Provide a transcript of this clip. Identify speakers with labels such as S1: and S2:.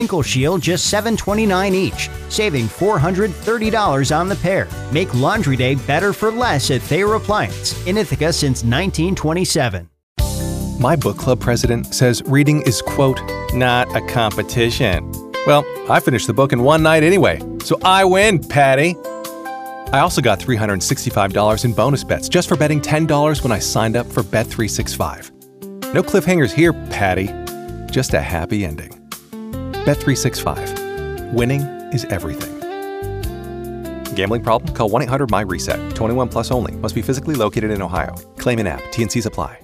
S1: Tinkle Shield just $7.29 each, saving $430 on the pair. Make laundry day better for less at Thayer Appliance, in Ithaca since 1927.
S2: My book club president says reading is, quote, not a competition. Well, I finished the book in one night anyway, so I win, Patty. I also got $365 in bonus bets just for betting $10 when I signed up for Bet365. No cliffhangers here, Patty. Just a happy ending. Bet365. Winning is everything. Gambling problem? Call 1-800-MY-RESET. 21 plus only. Must be physically located in Ohio. Claim in app. T&Cs apply.